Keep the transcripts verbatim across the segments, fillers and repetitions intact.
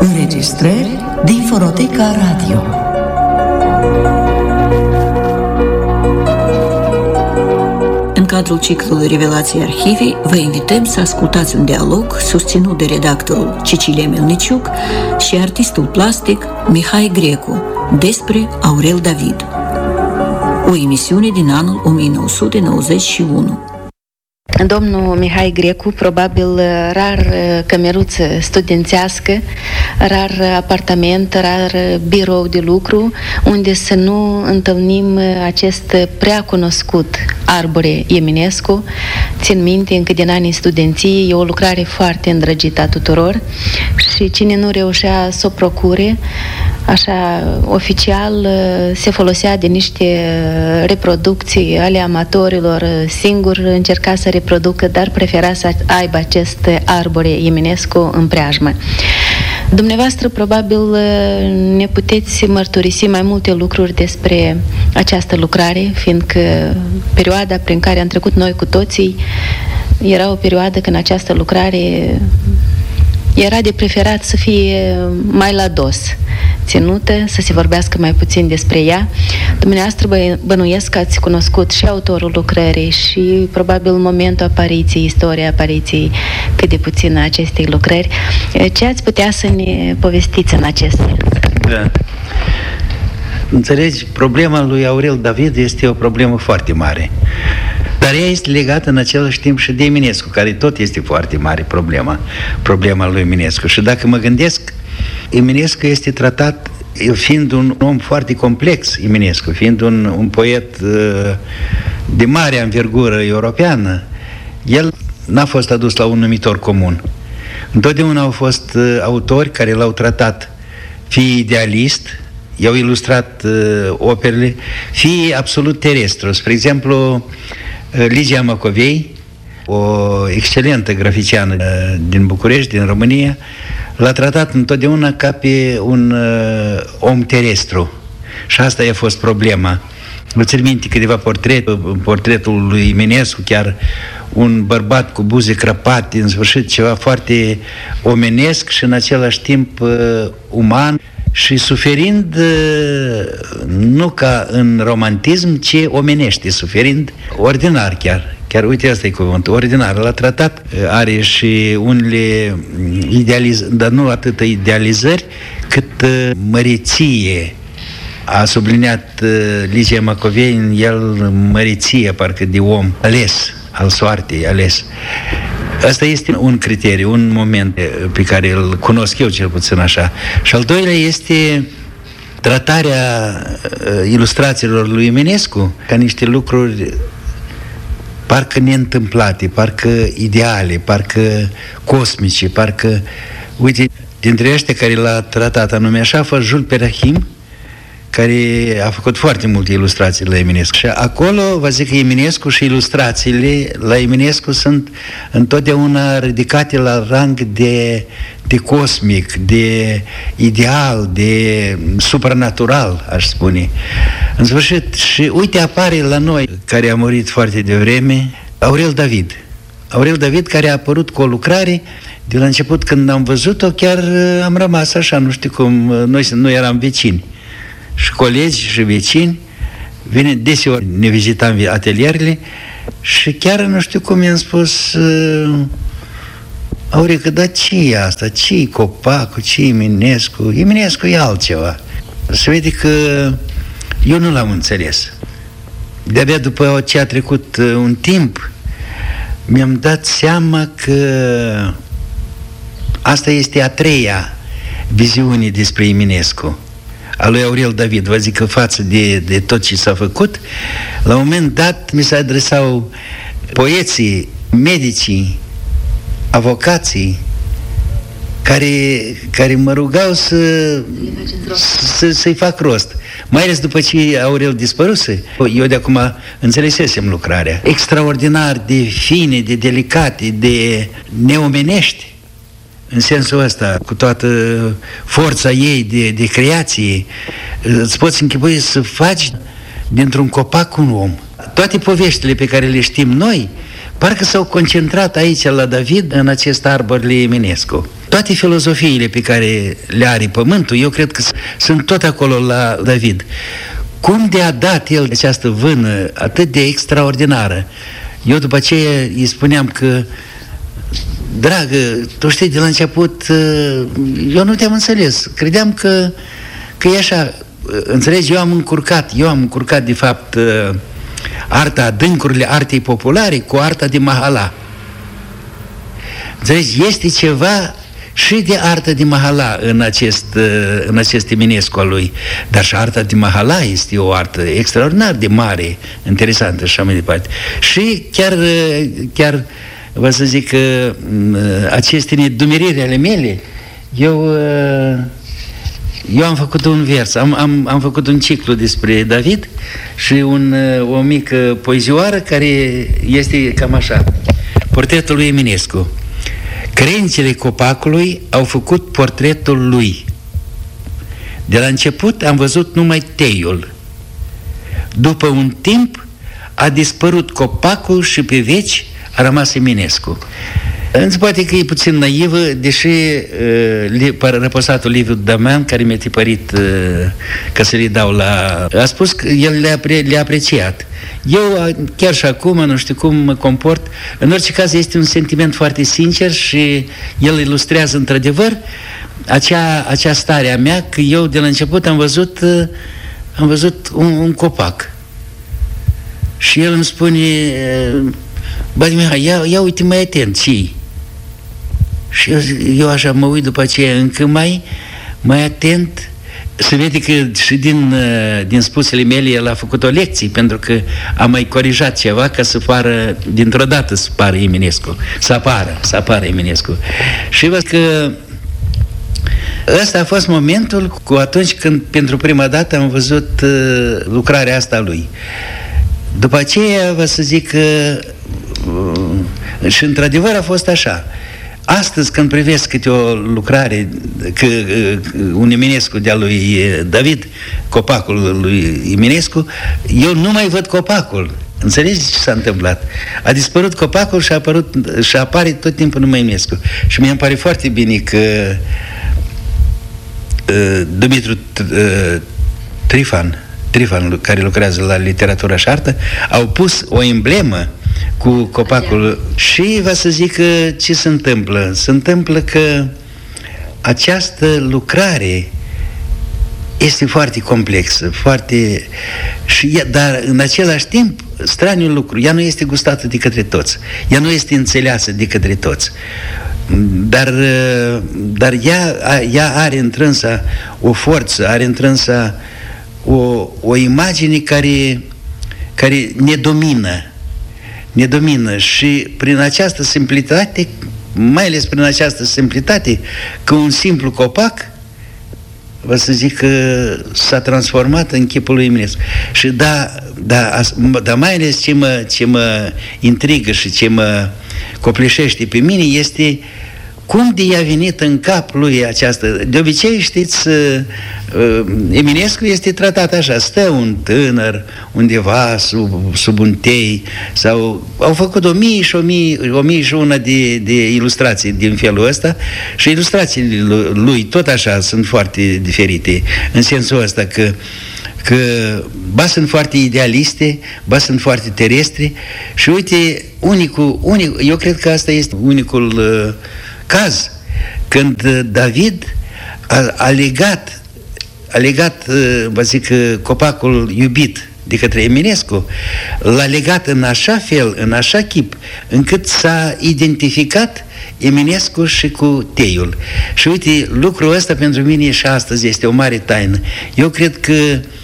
Înregistrări din Fonoteca Radio. În cadrul ciclului Revelații Arhivii, vă invităm să ascultați un dialog susținut de redactorul Cecilia Melniciuc și artistul plastic Mihai Grecu despre Aurel David. O emisiune din anul o mie nouă sute nouăzeci și unu. Domnul Mihai Grecu, probabil rar cămeruță studențească, rar apartament, rar birou de lucru, unde să nu întâlnim acest prea cunoscut arbore Eminescu. Țin minte, încă din anii studenției, e o lucrare foarte îndrăgită a tuturor și cine nu reușea să o procure, așa, oficial, se folosea de niște reproducții ale amatorilor, singur încerca să reproducă, dar prefera să aibă acest arbore Eminescu în preajmă. Dumneavoastră, probabil, ne puteți mărturisi mai multe lucruri despre această lucrare, fiindcă perioada prin care am trecut noi cu toții era o perioadă când această lucrare era de preferat să fie mai la dos ținută, să se vorbească mai puțin despre ea. Dumneavoastră bănuiesc că ați cunoscut și autorul lucrării și probabil momentul apariției, istoria apariției cât de puțin a acestei lucrări. Ce ați putea să ne povestiți în acest sens? Da. Înțelegi, problema lui Aurel David este o problemă foarte mare. Dar ea este legată în același timp și de Eminescu, care tot este foarte mare problema, problema lui Eminescu. Și dacă mă gândesc, Eminescu este tratat fiind un om foarte complex, Eminescu, fiind un, un poet uh, de mare învergură europeană, el n-a fost adus la un numitor comun. Întotdeauna au fost uh, autori care l-au tratat fie idealist, i-au ilustrat uh, operele, fie absolut terestru. Spre exemplu, Ligia Macovei, o excelentă graficiană din București, din România, l-a tratat întotdeauna ca pe un uh, om terestru. Și asta a fost problema. Vă țin minte câteva portrete, portretul lui Eminescu, chiar un bărbat cu buze crăpate, în sfârșit ceva foarte omenesc și în același timp uh, uman, și suferind nu ca în romantism, ci omenește, suferind ordinar chiar. Chiar, uite, asta e cuvântul, ordinar. L-a tratat, are și unele idealizări, dar nu atât idealizări, cât măreție. A subliniat Ligia Macovei în el măreție, parcă de om ales, al soartei ales. Asta este un criteriu, un moment pe care îl cunosc eu cel puțin așa. Și al doilea este tratarea uh, ilustrațiilor lui Eminescu ca niște lucruri parcă neîntâmplate, parcă ideale, parcă cosmice, parcă... Uite, dintre ăștia care l-a tratat anume așa a fost Jules Perahim, care a făcut foarte multe ilustrații la Eminescu. Și acolo, vă zic că Eminescu și ilustrațiile la Eminescu sunt întotdeauna ridicate la rang de, de cosmic, de ideal, de supranatural, aș spune. În sfârșit, și uite, apare la noi, care a murit foarte devreme, Aurel David. Aurel David, care a apărut cu o lucrare. De la început, când am văzut-o, chiar am rămas așa, nu știu cum, noi nu eram vecini. Și colegi și vecini, vine, deseori ne vizitam atelierele și chiar nu știu cum i-am spus, uh, Aurică, dar ce-i asta? Ce-i copacul? Ce-i Eminescu? Eminescu e altceva. Se vede că eu nu l-am înțeles. De-abia după ce a trecut uh, un timp, mi-am dat seama că asta este a treia viziune despre Eminescu, a lui Aurel David. Vă zic că față de, de tot ce s-a făcut, la un moment dat mi se adresau poeții, medicii, avocații, care, care mă rugau să, să, să-i fac rost. Mai ales după ce Aurel dispăruse, eu de acum înțelesesem lucrarea. Extraordinar de fine, de delicate, de neomenești. În sensul ăsta, cu toată forța ei de, de creație, îți poți închipui să faci dintr-un copac un om. Toate poveștile pe care le știm noi, parcă s-au concentrat aici la David, în acest arbor lui Eminescu. toate filozofiile pe care le are pământul, eu cred că sunt tot acolo la David. Cum de a dat el această vână atât de extraordinară? Eu după aceea îi spuneam că, dragă, tu știi, de la început eu nu te-am înțeles. Credeam că, că e așa, înțelegi, eu am încurcat, eu am încurcat de fapt arta, adâncurile artei populare cu arta de mahala. Înțelegi, este ceva și de artă de mahala în acest, în acest Eminescu al lui. Dar și arta de mahala este o artă extraordinar de mare, interesantă și așa mai departe. Și chiar, chiar vă să zic că aceste nedumeriri ale mele, eu, eu am făcut un vers, am, am, am făcut un ciclu despre David și un, o mică poezioară care este cam așa. Portretul lui Eminescu. Crențele copacului au făcut portretul lui. De la început am văzut numai teiul. După un timp a dispărut copacul și pe veci a rămas Eminescu. Însă poate că e puțin naivă, deși uh, răposatul Liviu Damian, care mi-a tipărit uh, ca să le dau la... a spus că el le-a, pre, le-a apreciat. Eu, chiar și acum, nu știu cum mă comport, în orice caz este un sentiment foarte sincer și el ilustrează într-adevăr acea, acea stare a mea, că eu de la început am văzut, uh, am văzut un, un copac. Și el îmi spune... Uh, bă, Mihai, ia, ia uite mai atent, ce-i? Și eu, eu așa mă uit după aceea încă mai, mai atent. Se vede că și din, din spusele mele el a făcut o lecție, pentru că a mai corijat ceva ca să pară, dintr-o dată să pară Eminescu, să apară, să apară Eminescu. Și văd că ăsta a fost momentul cu atunci când pentru prima dată am văzut uh, lucrarea asta lui. După aceea vă să zic că uh, și într-adevăr a fost așa. Astăzi când privesc câte o lucrare, că, uh, un Eminescu de-a lui David, copacul lui Eminescu, eu nu mai văd copacul. Înțelegi ce s-a întâmplat? A dispărut copacul și a apărut, și apare tot timpul numai Eminescu. Și mi-mi pare foarte bine că uh, Dumitru uh, Trifan Trifan, care lucrează la literatura și artă, au pus o emblemă cu copacul. Și va să zic că ce se întâmplă? Se întâmplă că această lucrare este foarte complexă, foarte... Și ea, dar în același timp, straniul lucru, ea nu este gustată de către toți. Ea nu este înțeleasă de către toți. Dar, dar ea, ea are întrânsa o forță, are întrânsa O, o imagine care, care ne domină, ne domină și prin această simplitate, mai ales prin această simplitate, că un simplu copac, vă să zic că s-a transformat în chipul lui Eminescu. Și da, da, da mai ales ce mă, ce mă intrigă și ce mă copleșește pe mine este cum de i-a venit în cap lui această... De obicei, știți, Eminescu este tratat așa, stă un tânăr undeva sub, sub un tei, sau au făcut o mie și o mie, o mie și una de, de ilustrații din felul ăsta și ilustrațiile lui tot așa sunt foarte diferite, în sensul ăsta că că ba sunt foarte idealiste, ba sunt foarte terestre și uite, unicul, unic, eu cred că asta este unicul uh, caz când David a, a legat a legat, vă zic, copacul iubit de către Eminescu, l-a legat în așa fel, în așa chip, încât s-a identificat Eminescu și cu teiul. Și uite, lucrul ăsta pentru mine și astăzi este o mare taină. Eu cred că,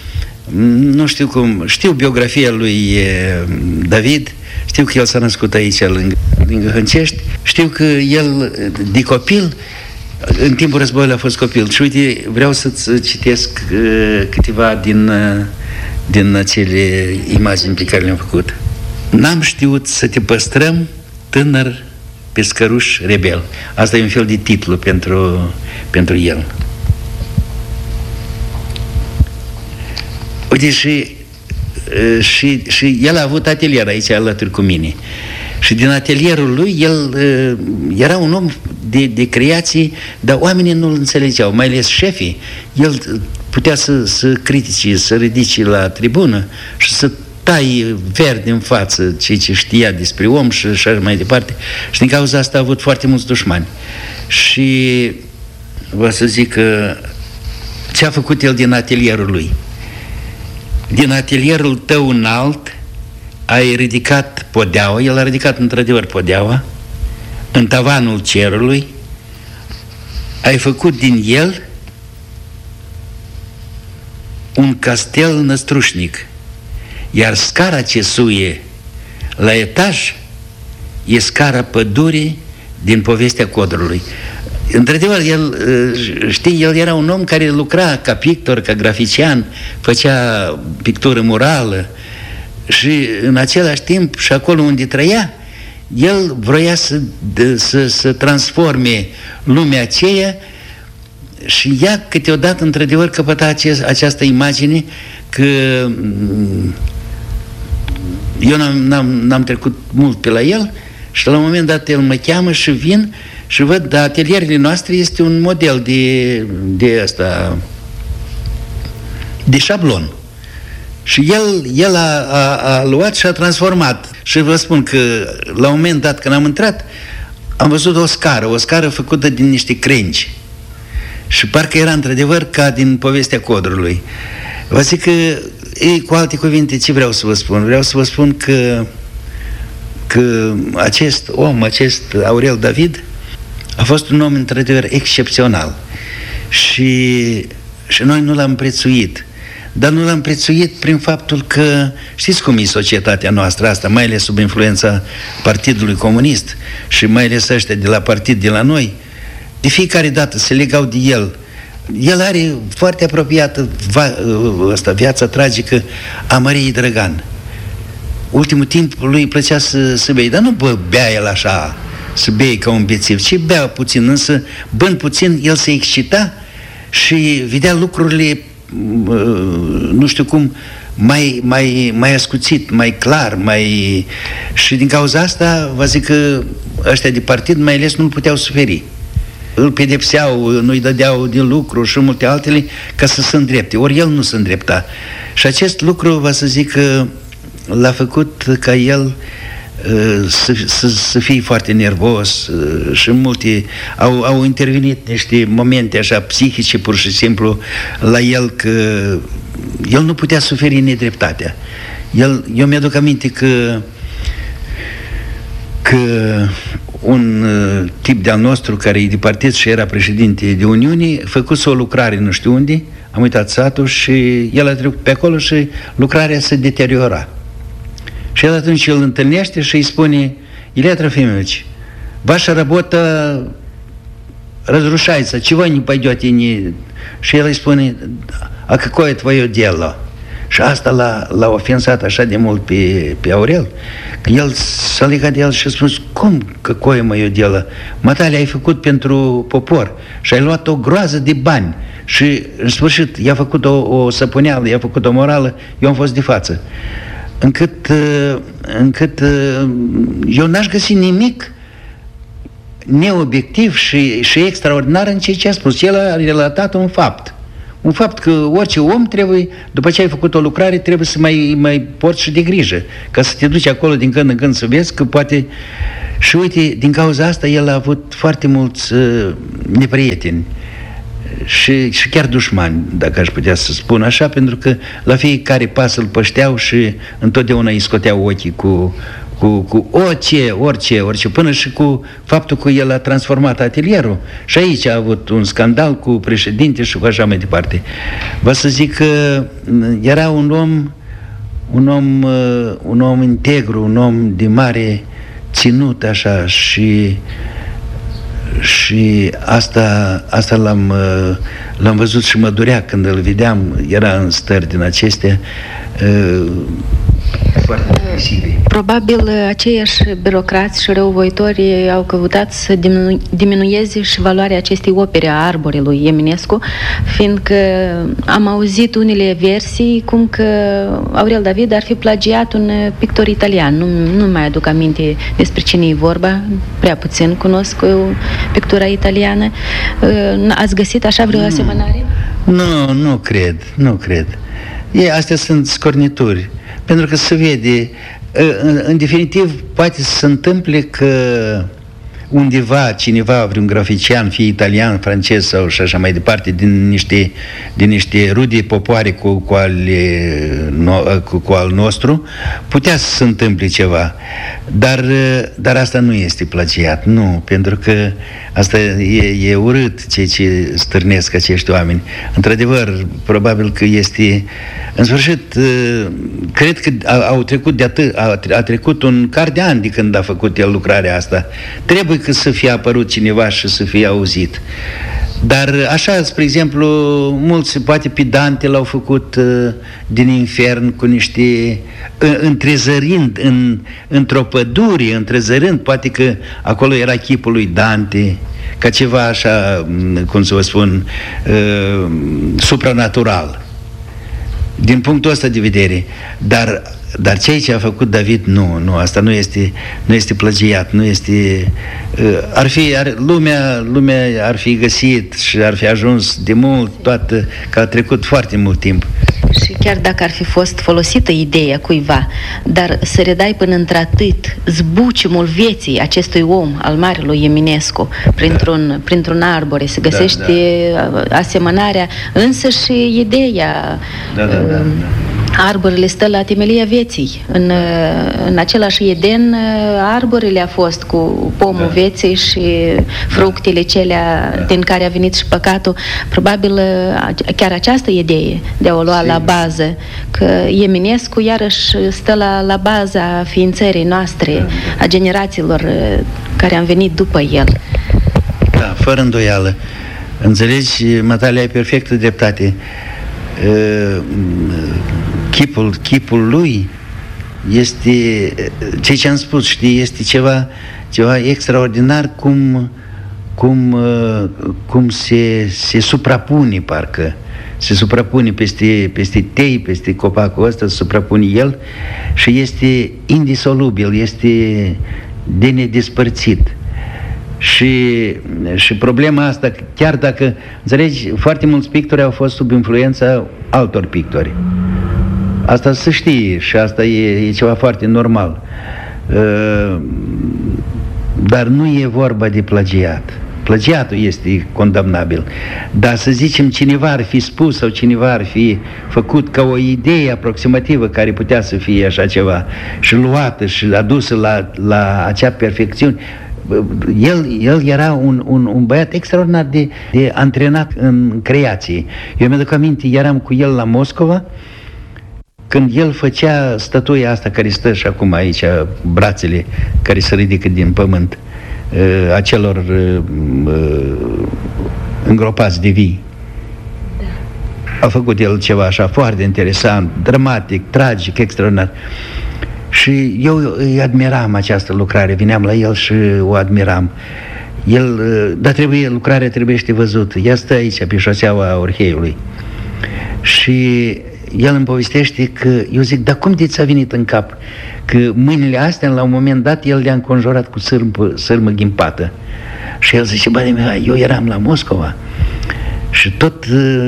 nu știu cum, știu biografia lui David, știu că el s-a născut aici, lângă, lângă Hâncești, știu că el, de copil, în timpul războiului a fost copil. Și uite, vreau să-ți citesc uh, câteva din, uh, din acele imagini pe care le-am făcut. N-am știut să te păstrăm, tânăr pescăruș rebel. Asta e un fel de titlu pentru, pentru el. Uite, și, uh, și, și el a avut atelier aici alături cu mine. Și din atelierul lui, el era un om de, de creații, dar oamenii nu-l înțelegeau, mai ales șefii. El putea să, să critice, să ridice la tribună și să tai verde în față ceea ce știa despre om și așa mai departe. Și din cauza asta a avut foarte mulți dușmani. Și vă să zic că ce a făcut el din atelierul lui? Din atelierul tău înalt ai ridicat podeaua, el a ridicat într-adevăr podeaua, în tavanul cerului, ai făcut din el un castel năstrușnic, iar scara ce suie la etaj e scara pădurii din povestea Codrului. Într-adevăr, el, știi, el era un om care lucra ca pictor, ca grafician, făcea pictură murală și în același timp și acolo unde trăia, el vroia să, de, să, să transforme lumea aceea și ea câteodată într-adevăr căpăta acest, această imagine că eu n-am, n-am, n-am trecut mult pe la el și la un moment dat el mă cheamă și vin și văd, dar atelierele noastre este un model de, de asta, de șablon. Și el, el a, a, a luat și a transformat. Și vă spun că la un moment dat când am intrat, am văzut o scară, o scară făcută din niște crengi. Și parcă era într-adevăr ca din povestea Codrului. Vă zic că, ei, cu alte cuvinte, ce vreau să vă spun? Vreau să vă spun că, că acest om, acest Aurel David, a fost un om într-adevăr excepțional. Și, și noi nu l-am prețuit. Dar nu l-am prețuit prin faptul că, știți cum e societatea noastră asta, mai ales sub influența Partidului Comunist și mai ales ăștia de la partid de la noi, de fiecare dată se legau de el. El are foarte apropiată va, asta, viața tragică a Mariei Drăgan. Ultimul timp lui îi plăcea să, să bei, dar nu bă, bea el așa, să bei ca un bețiv, ci bea puțin, însă bând puțin, el se excita și vedea lucrurile nu știu cum, mai, mai, mai ascuțit, mai clar, mai... și din cauza asta vă zic că ăștia de partid mai ales nu-l puteau suferi. Îl pedepseau, nu-i dădeau din lucru și multe altele ca să se îndrepte. Ori el nu se îndrepta. Și acest lucru, vă să zic că l-a făcut ca el Să, să, să fie foarte nervos și multe au, au intervenit niște momente așa psihice pur și simplu la el, că el nu putea suferi nedreptatea. El, eu mi-aduc aminte că că un tip de-al nostru care e de partid și era președinte de Uniune făcuse o lucrare nu știu unde, am uitat satul și el a trecut pe acolo și lucrarea se deteriora. Și el atunci îl întâlnește și îi spune: Илья Трофимович, ваша работа разрушается, чего не пойдете? Не... Și el îi spune: a какое твое дело? Și asta l-a, l-a ofensat așa de mult pe, pe Aurel, că el s-a legat de el și a spus: cum какое мое дело? Matale, ai făcut pentru popor și ai luat o groază de bani și în sfârșit i-a făcut o, o săpuneală, i-a făcut o morală, eu am fost de față. Încât, încât eu n-aș găsi nimic neobiectiv și, și extraordinar în ceea ce a spus. El a relatat un fapt. Un fapt că orice om trebuie, după ce ai făcut o lucrare, trebuie să mai, mai porți și de grijă, ca să te duci acolo din când în când să vezi că poate... Și uite, din cauza asta el a avut foarte mulți uh, neprieteni și, și chiar dușmani, dacă aș putea să spun așa, pentru că la fiecare pas îl pășteau și întotdeauna îi scoteau ochii cu, cu, cu orice, orice, orice, până și cu faptul că el a transformat atelierul. Și aici a avut un scandal cu președinte și cu așa mai departe. Vă să zic că era un om, un om, un om integru, un om de mare ținut așa și... și asta, asta l-am, l-am văzut și mă durea când îl vedeam, era în stări din acestea. foarte depresivi. Probabil aceiași birocrați și răuvoitori au căutat să diminu- diminueze și valoarea acestei opere a Arborelui Eminescu, fiindcă am auzit unele versii cum că Aurel David ar fi plagiat un pictor italian. Nu, nu mai aduc aminte despre cine e vorba, prea puțin cunosc pictura italiană. Ați găsit așa vreo asemănare? Nu, nu cred, nu cred. E, astea sunt scornituri. Pentru că se vede, în, în definitiv, poate să se întâmple că undeva, cineva, vreun grafician, fie italian, francez sau și așa mai departe, din niște, din niște rude popoare cu, cu, ale, no, cu, cu al nostru, putea să se întâmple ceva. Dar, dar asta nu este plagiat, nu, pentru că asta e, e urât ceea ce stârnesc acești oameni. Într-adevăr, probabil că este, în sfârșit, cred că au trecut de atât, a, a trecut un car de ani de când a făcut el lucrarea asta. Trebuie că să fie apărut cineva și să fie auzit. Dar așa, spre exemplu, mulți, poate pe Dante l-au făcut uh, din infern cu niște, uh, întrezărind în, într-o pădure, întrezărând, poate că acolo era chipul lui Dante, ca ceva așa, cum să vă spun, uh, supranatural. Din punctul ăsta de vedere. Dar, dar ceea ce a făcut David, nu, nu, asta nu este, nu este plagiat, nu este... Ar fi, ar, lumea, lumea ar fi găsit și ar fi ajuns de mult, toată, că a trecut foarte mult timp. Și chiar dacă ar fi fost folosită ideea cuiva, dar să redai până într-atât zbuciumul vieții acestui om, al marelui Eminescu, printr-un, da. printr-un arbore, se găsește da, da. asemănarea, însă și ideea... Da, da, da, da. Arborele stă la temelia vieții. În, în același Eden, arborele a fost cu pomul da. vieții și fructele celea da. din care a venit și păcatul. Probabil chiar această idee de a o lua Sigur. la bază, că Eminescu iarăși stă la, la baza ființării noastre, da. a generațiilor care am venit după el. Da, fără îndoială. Înțelegi, Matalia, ai perfectă dreptate. Chipul, chipul lui este, ceea ce am spus, știi, este ceva, ceva extraordinar cum, cum, cum se, se suprapune, parcă se suprapune peste, peste tei, peste copacul ăsta, se suprapune el și este indisolubil, este de nedespărțit. Și, și problema asta, chiar dacă, înțelegi, foarte mulți pictori au fost sub influența altor pictori. Asta se știe și asta e, e ceva foarte normal. Uh, dar nu e vorba de plagiat. Plagiatul este condamnabil. Dar să zicem, cineva ar fi spus sau cineva ar fi făcut ca o idee aproximativă care putea să fie așa ceva și luată și adusă la, la acea perfecțiune. El, el era un, un, un băiat extraordinar de, de antrenat în creație. Eu mi-aduc aminte, eram cu el la Moscova când el făcea statuia asta care stă și acum aici, brațele care se ridică din pământ, uh, acelor uh, uh, îngropați de vii. A făcut el ceva așa foarte interesant, dramatic, tragic, extraordinar. Și eu îi admiram această lucrare, vineam la el și o admiram. El, dar trebuie, lucrarea trebuie să văzută. Ea stă aici, pe șoseaua Orheiului. Și el îmi povestește că, eu zic, dar cum de ți-a venit în cap? Că mâinile astea, la un moment dat, el le-a înconjurat cu sârmă, sârmă ghimpată. Și el zice, bă, eu eram la Moscova și tot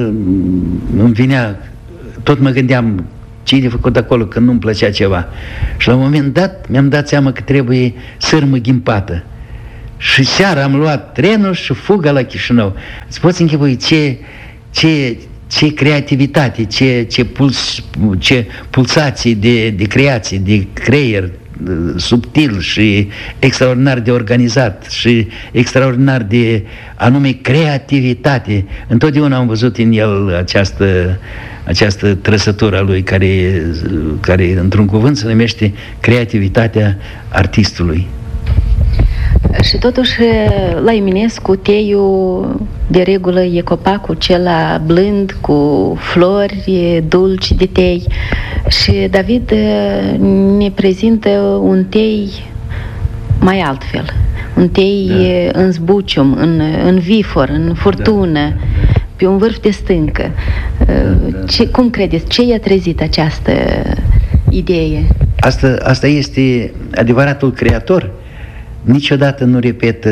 îmi vinea, tot mă gândeam, ce-i de făcut acolo când nu-mi plăcea ceva. Și la un moment dat mi-am dat seama că trebuie sârmă ghimpată. Și seara am luat trenul și fuga la Chișinău. Îți poți închipui ce, ce, ce creativitate, ce, ce, puls, ce pulsații de, de creație, de creier subtil și extraordinar de organizat și extraordinar de anume creativitate. Întotdeauna am văzut în el această această trăsătură a lui care, care într-un cuvânt se numește creativitatea artistului. Și totuși, la Eminescu, teiul de regulă e copacul cela blând, cu flori dulci de tei. Și David ne prezintă un tei mai altfel. Un tei da. în zbucium, în, în vifor, în furtună, da. pe un vârf de stâncă. Da. Ce, cum credeți? Ce i-a trezit această idee? Asta, asta este adevăratul creator. Niciodată nu repetă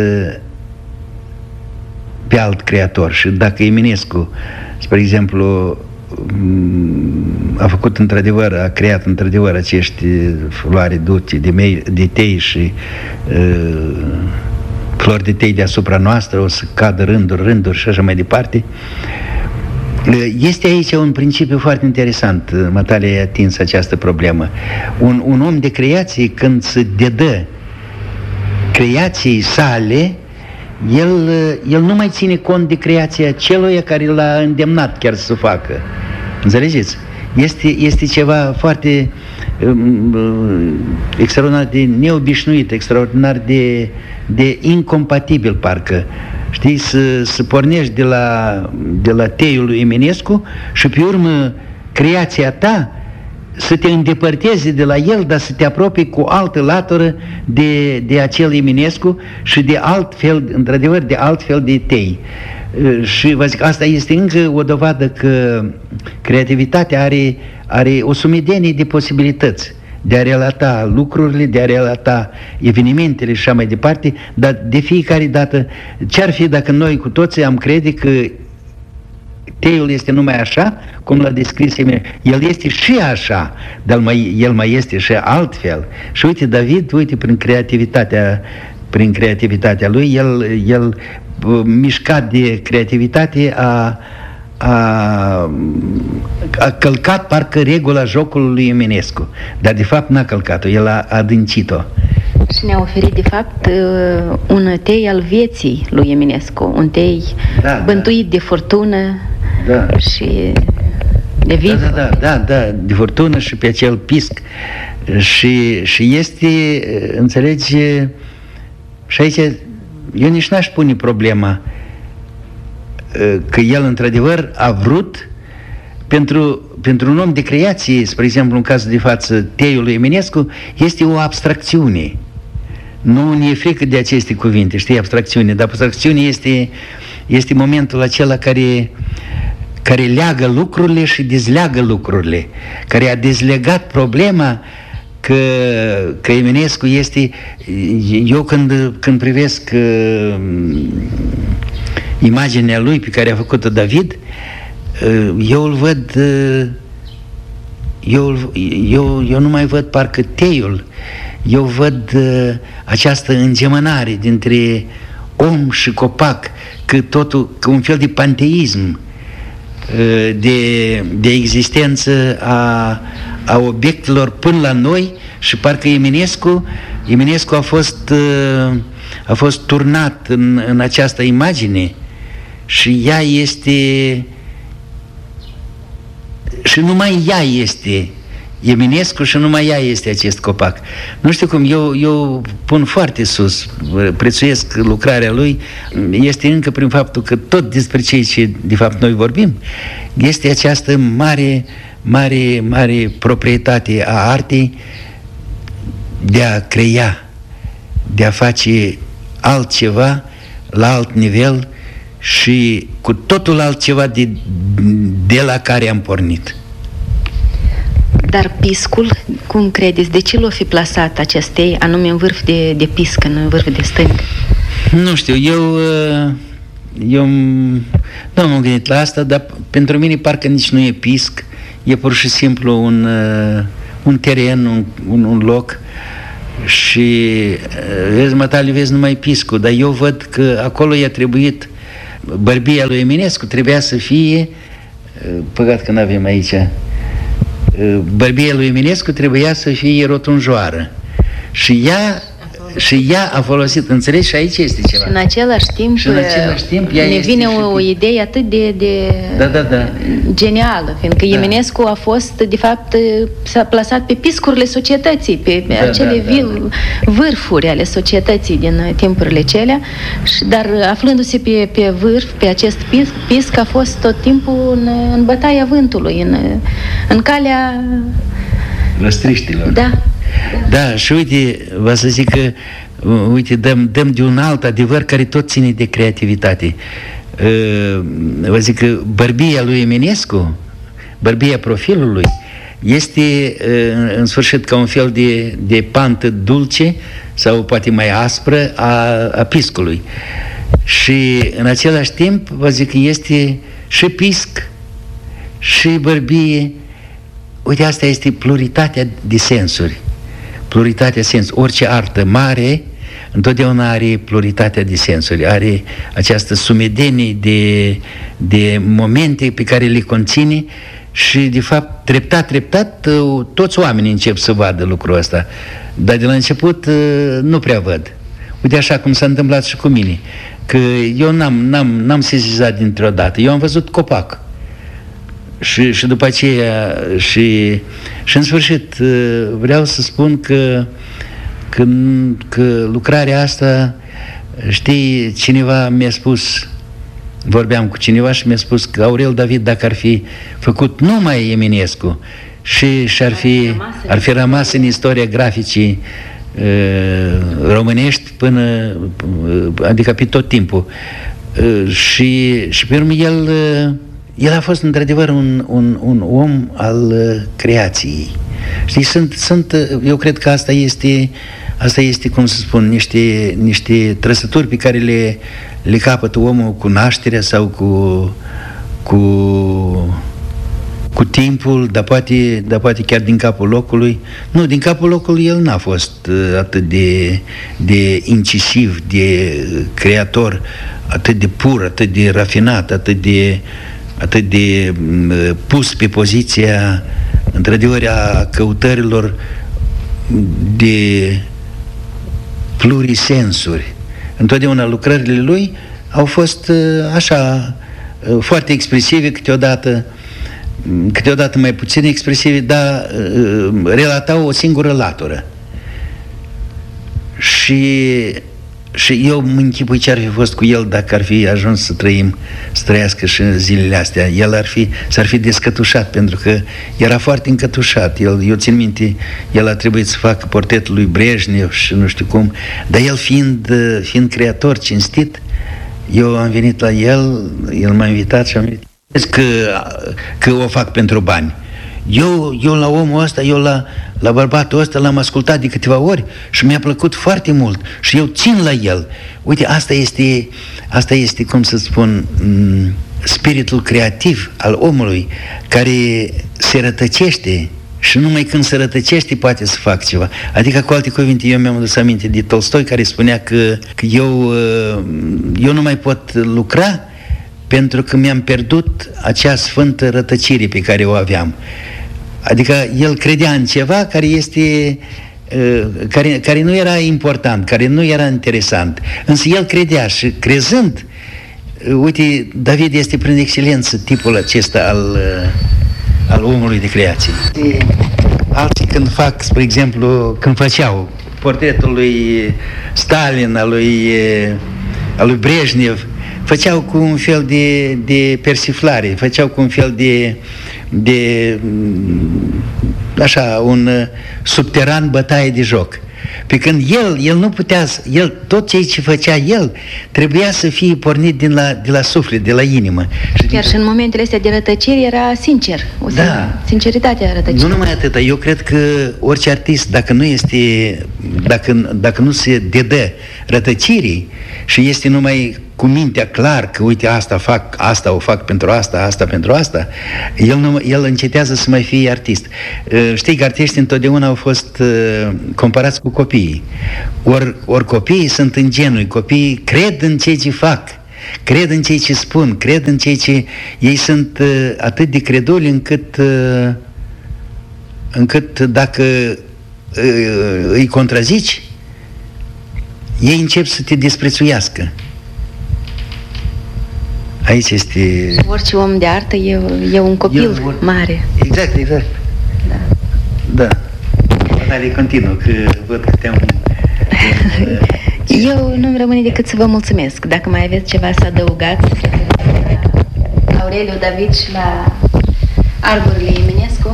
pe alt creator. Și dacă Eminescu, spre exemplu, a făcut într-adevăr, a creat într-adevăr acești floare dulci de, mei, de tei și uh, flori de tei deasupra noastră, o să cadă rânduri, rânduri și așa mai departe. Este aici un principiu foarte interesant. Matale, ai atins această problemă. Un, un om de creație, când se dedă creației sale, el, el nu mai ține cont de creația celui care l-a îndemnat chiar să o facă. Înțelegeți? Este, este ceva foarte um, extraordinar de neobișnuit, extraordinar de, de incompatibil, parcă. Știi, să, să pornești de la, de la teiul lui Eminescu și pe urmă creația ta să te îndepărtezi de la el, dar să te apropii cu altă latură de, de acel Eminescu și de altfel, într-adevăr, de altfel de tei. Și vă zic, asta este încă o dovadă că creativitatea are, are o sumedenie de posibilități de a relata lucrurile, de a relata evenimentele și așa mai departe, dar de fiecare dată, ce-ar fi dacă noi cu toții am crede că teiul este numai așa, cum l-a descris Eminescu. El este și așa, dar mai, el mai este și altfel. Și uite, David, uite, prin creativitatea, prin creativitatea lui, el, el mișcat de creativitate a, a, a călcat parcă regula jocului lui Eminescu, dar de fapt n-a călcat-o, el a adâncit-o. Și ne-a oferit, de fapt, un tei al vieții lui Eminescu, un tei da, bântuit da. de furtună da. și de viv. Da, da, da, da, de furtună și pe acel pisc. Și, și este, înțelegi, și aici eu nici n-aș pune problema că el, într-adevăr, a vrut pentru, pentru un om de creație, spre exemplu, în cazul de față, teiul lui Eminescu, este o abstracțiune. Nu ne e frică de aceste cuvinte, știi, abstracțiune, dar abstracțiune este, este momentul acela care, care leagă lucrurile și dezleagă lucrurile, care a dezlegat problema că, că Eminescu este... Eu când, când privesc uh, imaginea lui pe care a făcut-o David, uh, eu îl văd... Uh, eu, eu, eu nu mai văd parcă teiul, eu văd uh, această îngemănare dintre om și copac, că totul, că un fel de panteism uh, de, de existență a, a obiectelor până la noi. Și parcă Eminescu, Eminescu a fost, uh, a fost turnat în, în această imagine și ea este, și numai ea este Eminescu și numai ea este acest copac. Nu știu cum, eu, eu pun foarte sus, prețuiesc lucrarea lui, este încă prin faptul că tot despre cei ce de fapt noi vorbim, este această mare, mare, mare proprietate a artei de a crea, de a face altceva la alt nivel și cu totul altceva de, de la care am pornit. Dar piscul, cum credeți, de ce l-o fi plasat acestei anume în vârf de, de piscă, în vârf de stâng? Nu știu, eu eu nu m-am gândit la asta, dar pentru mine parcă nici nu e pisc, e pur și simplu un, un teren, un, un, un loc. Și vezi, Matale, vezi numai piscul, dar eu văd că acolo i-a trebuit, bărbia lui Eminescu trebuia să fie, păcat că n-avem aici, bărbia lui Eminescu trebuia să fie rotunjoară și ea și ea a folosit, înțelegi? Și aici este ceva. Și în același timp, și în același timp ne vine o, o idee atât de, de da, da, da. genială, fiindcă da. Eminescu a fost, de fapt, s-a plasat pe piscurile societății, pe da, acele da, vil, da. vârfuri ale societății din timpurile celea, și, dar aflându-se pe, pe vârf, pe acest pisc, pisc a fost tot timpul în, în bătaia vântului, în, în calea răstriștilor. Da. Da, și uite, vă să zic că, uite, dăm, dăm de un alt adevăr care tot ține de creativitate. Vă zic că bărbia lui Eminescu, bărbia profilului, este în sfârșit ca un fel de, de pantă dulce sau poate mai aspră a, a piscului. Și în același timp, vă zic că este și pisc și bărbie. Uite, asta este pluralitatea de sensuri. Pluralitatea sensuri. Orice artă mare întotdeauna are pluralitatea de sensuri, are această sumedenie de, de momente pe care le conține și, de fapt, treptat, treptat, toți oamenii încep să vadă lucrul ăsta. Dar de la început nu prea văd. Uite, așa cum s-a întâmplat și cu mine, că eu n-am, n-am, n-am sezizat dintr-o dată. Eu am văzut copac. Și, și după aceea, și, și în sfârșit, vreau să spun că, că, că lucrarea asta, știi, cineva mi-a spus, vorbeam cu cineva și mi-a spus că Aurel David, dacă ar fi făcut numai Eminescu și, și ar, fi, ar fi rămas în istoria graficii uh, românești până, adică pe tot timpul. Uh, și, și pe urmă el... Uh, El a fost într-adevăr un, un, un om al uh, creației. Știi, sunt, sunt, eu cred că asta este, asta este, cum să spun, niște, niște trăsături pe care le, le capătă omul cu nașterea sau cu, cu, cu timpul, dar poate, dar poate chiar din capul locului. Nu, din capul locului el n-a fost uh, atât de, de incisiv, de creator, atât de pur, atât de rafinat, atât de atât de uh, pus pe poziția, într-adevăr, a căutărilor de plurisensuri. Întotdeauna lucrările lui au fost uh, așa, uh, foarte expresive, câteodată, câteodată mai puțin expresive, dar uh, relatau o singură latură. Și Și eu mă închipui ce ar fi fost cu el dacă ar fi ajuns să trăim, să trăiască și în zilele astea. El ar fi, s-ar fi descătușat, pentru că era foarte încătușat. El, eu țin minte, el a trebuit să facă portretul lui Brejnev și nu știu cum, dar el fiind, fiind creator cinstit, eu am venit la el, el m-a invitat și am venit că, că o fac pentru bani. Eu, eu la omul ăsta, eu la, la bărbatul ăsta l-am ascultat de câteva ori și mi-a plăcut foarte mult și eu țin la el. Uite, asta este, asta este, cum să spun, spiritul creativ al omului care se rătăcește și numai când se rătăcește poate să facă ceva. Adică, cu alte cuvinte, eu mi-am adus aminte de Tolstoi, care spunea că, că eu, eu nu mai pot lucra pentru că mi-am pierdut acea sfântă rătăcire pe care o aveam. Adică el credea în ceva care este care, care nu era important, care nu era interesant. Însă el credea și crezând, uite, David este prin excelență tipul acesta al, al omului de creație. Alții când fac, spre exemplu, când făceau portretul lui Stalin, al lui, al lui Brejnev, făceau cu un fel de, de persiflare, făceau cu un fel de, de așa, un subteran bătaie de joc. Pe când el, el nu putea, el, tot ceea ce făcea el, trebuia să fie pornit din la, de la suflet, de la inimă. Și chiar din... și în momentele astea de rătăcire era sincer, o da. Sinceritatea rătăcirii. Nu numai atâta, eu cred că orice artist, dacă nu este, dacă, dacă nu se dedă rătăcirii și este numai cu mintea clar că, uite, asta fac, asta o fac pentru asta, asta pentru asta, el, nu, el încetează să mai fie artist. Știi că artiștii întotdeauna au fost comparați cu copiii. Ori, ori copiii sunt ingenui, copiii cred în ceea ce fac, cred în ceea ce spun, cred în ceea ce... Ei sunt atât de creduli încât, încât dacă îi contrazici, ei încep să te desprețuiască. Aici este... Orice om de artă e, e un copil Eu, mare. Exact, exact. Da. Da. Dar continuă, că văd că te-am... Eu nu-mi rămâne decât să vă mulțumesc. Dacă mai aveți ceva să adăugați la Aureliu David și la arborile Eminescu.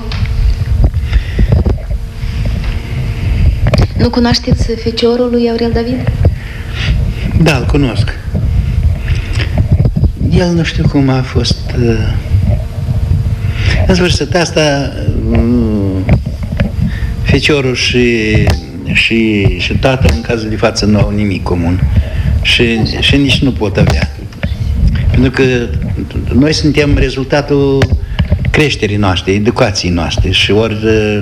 Nu cunoașteți feciorul lui Aurel David? Da, îl cunosc. El nu știu cum a fost... Uh... În sfârșit, asta... Uh... Feciorul și, și, și tatăl, în cazul de față, nu au nimic comun. Și, și nici nu pot avea. Pentru că noi suntem rezultatul creșterii noastre, educației noastre. Și ori,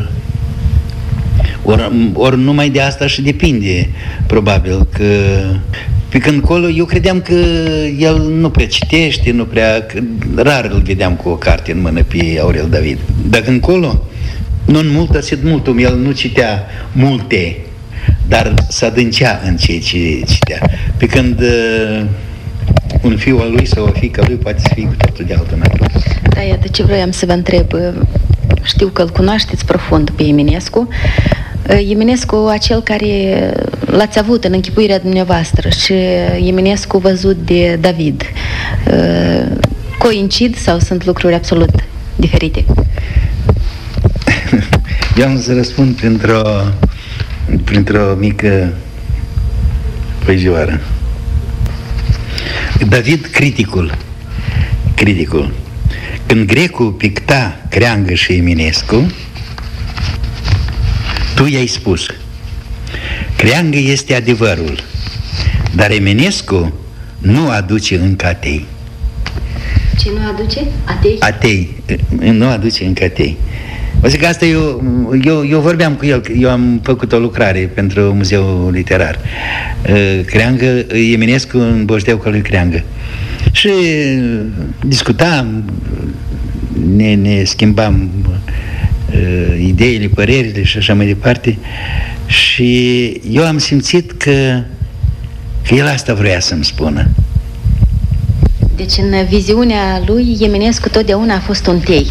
ori, ori numai de asta și depinde, probabil, că... Pe când colo, eu credeam că el nu prea citește, nu prea... Rar îl vedeam cu o carte în mână pe Aurel David. Dacă încolo... Nu în mult, asit multum, el nu citea multe, dar se adâncea în ceea ce citea. Pe când uh, un fiu al lui sau o fiică lui poate să fie cu totul de altă natură. Da, iată ce vroiam să vă întreb. Știu că îl cunoașteți profund pe Eminescu. Eminescu, acel care l-ați avut în închipuirea dumneavoastră, și Eminescu văzut de David, coincid sau sunt lucruri absolut diferite? Eu am să răspund printr-o printr-o mică poezioară. David, criticul criticul când Grecu picta Creangă și Eminescu, tu i-ai spus: Creangă este adevărul, dar Eminescu nu aduce încă atei. Ce nu aduce? Atei? Atei, nu aduce încă atei. O zic că asta eu, eu, eu vorbeam cu el, eu am făcut o lucrare pentru Muzeul Literar. Creangă, Eminescu în Boșteu lui Creangă. Și discutam, ne, ne schimbam uh, ideile, părerile și așa mai departe. Și eu am simțit că, că el asta vrea să-mi spună. Deci în viziunea lui, Eminescu totdeauna a fost un tei.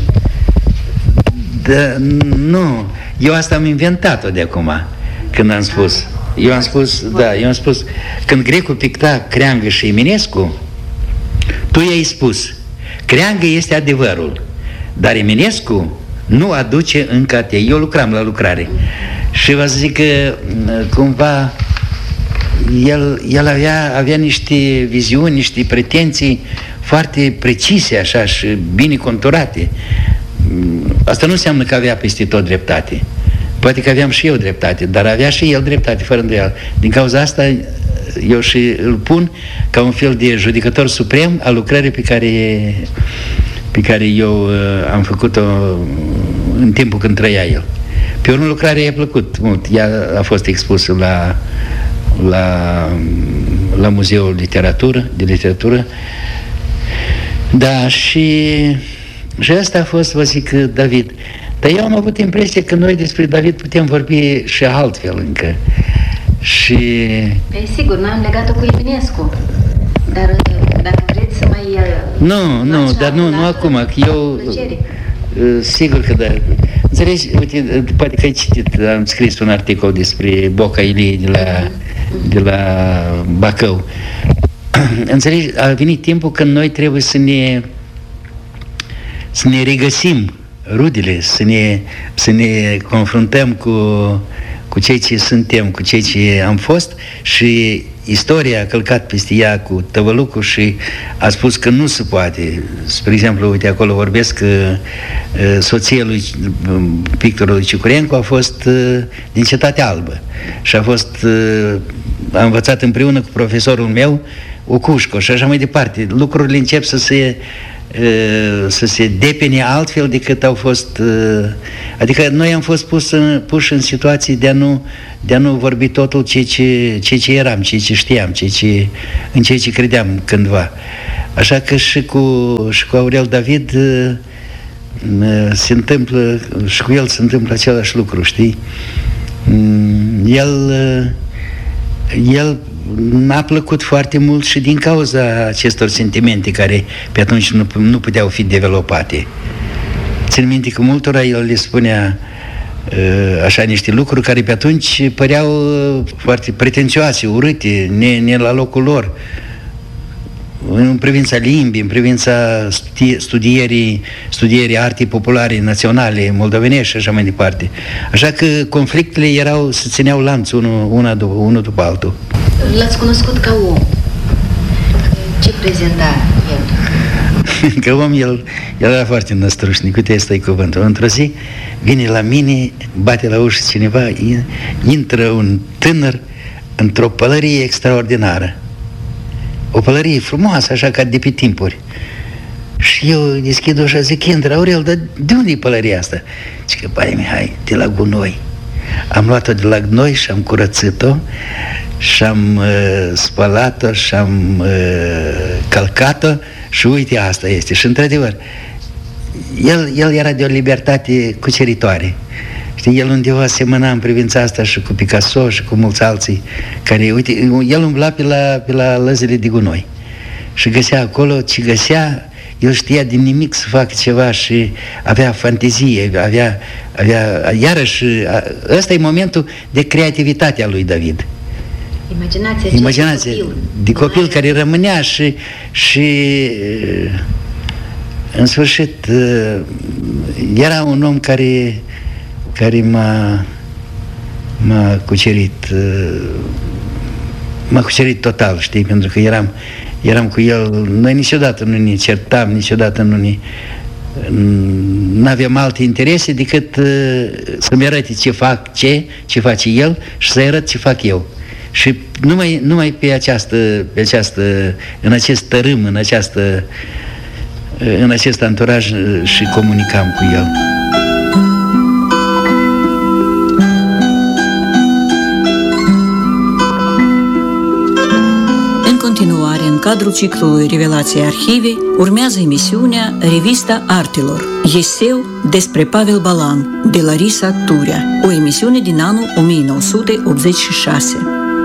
Da, nu, eu asta am inventat-o de acum, când am spus. Eu am spus, da, eu am spus, când Grecu picta Creangă și Eminescu, tu i-ai spus: Creangă este adevărul, dar Eminescu nu aduce încă atei. Eu lucram la lucrare și vă zic că cumva el, el avea, avea niște viziuni, niște pretenții foarte precise, așa, și bine conturate. Asta nu înseamnă că avea peste tot dreptate. Poate că aveam și eu dreptate, dar avea și el dreptate, fără îndoială. Din cauza asta, eu și îl pun ca un fel de judecător suprem a lucrării pe care, pe care eu uh, am făcut-o în timpul când trăia el. Pe urmă, lucrarea i-a plăcut mult. Ea a fost expusă la, la, la Muzeul Literatură, de Literatură. Da, și... Și asta a fost, vă zic, David. Dar eu am avut impresia că noi despre David putem vorbi și altfel încă. Și... Păi sigur, noi am legat-o cu Eminescu. Dar dacă vreți să mai... Nu, nu, dar nu, nu acum, că eu... Plăcere. Sigur că da. Înțelegi, uite, poate că ai citit, am scris un articol despre Boca Ilie de la, de la Bacău. Înțelegi, a venit timpul când noi trebuie să ne... să ne regăsim rudele, să ne, să ne confruntăm cu, cu cei ce suntem, cu cei ce am fost, și istoria a călcat peste ea cu tăvălucul și a spus că nu se poate. Spre exemplu, uite, acolo vorbesc că uh, soția lui pictorului Cicurencu a fost uh, din Cetatea Albă și a fost uh, a învățat împreună cu profesorul meu Ocușco și așa mai departe. Lucrurile încep să se să se depene altfel decât au fost, adică noi am fost pus în, puși în situații de a nu, de a nu vorbi totul ce ce, ce, ce eram, ce ce știam, ce ce, în ceea ce credeam cândva. Așa că și cu, și cu Aurel David se întâmplă, și cu el se întâmplă același lucru, știi? El El n-a plăcut foarte mult și din cauza acestor sentimente care pe atunci nu, nu puteau fi developate. Țin minte că multora el le spunea așa niște lucruri care pe atunci păreau foarte pretențioase, urâte, ne, ne la locul lor, în privința limbii, în privința studierii, studierii artei populare naționale moldovenești și așa mai departe. Așa că conflictele erau, se țineau lanț unul, una după, unul după altul. L-ați cunoscut ca om. Ce prezenta el? Ca om, el, el era foarte năstrușnic. Uite, ăsta e cuvântul. Într-o zi vine la mine, bate la ușă cineva, intră un tânăr într-o pălărie extraordinară. O pălărie frumoasă, așa ca de pe timpuri. Și eu deschid ușa, zic, intră, Aurel, dar de unde e pălăria asta? Zic că, bai Mihai, de la gunoi. Am luat-o de la gunoi și am curățit-o și-am uh, spălat-o și-am uh, călcat-o și uite, asta este. Și într-adevăr, el, el era de o libertate cuceritoare. Știi, el undeva semăna în privința asta și cu Picasso și cu mulți alții care, uite, el umbla pe la, pe la lăzile de gunoi și găsea acolo ce găsea, el știa din nimic să facă ceva și avea fantezie, avea, avea iarăși, ăsta e momentul de creativitate a lui David. Imaginația, Imaginația de copil, de copil care rămânea și, și în sfârșit era un om care care m-a m-a cucerit m-a cucerit total, știi, pentru că eram eram cu el, noi niciodată nu ne certam, niciodată nu ne n-aveam alte interese decât să-mi arăte ce fac, ce, ce face el și să-i arăt ce fac eu. Și numai, numai pe această, pe această, în acest tărâm, în această în acest anturaj și comunicam cu el. În cadrul ciclului Revelații Arhive urmează emisiunea Revista Artelor, eseu despre Pavel Balan, de Larisa Turea, o emisiune din anul o mie nouă sute optzeci și șase.